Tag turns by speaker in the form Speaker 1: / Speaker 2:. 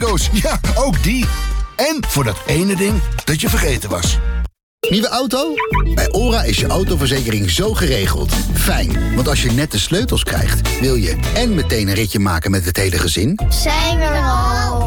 Speaker 1: bingo's. Ja, ook die. En voor dat ene ding dat je vergeten was.
Speaker 2: Nieuwe auto? Bij ORA is je autoverzekering zo geregeld. Fijn, want als je net de sleutels krijgt, wil je en meteen een ritje maken met het hele gezin.
Speaker 3: Zijn we er al?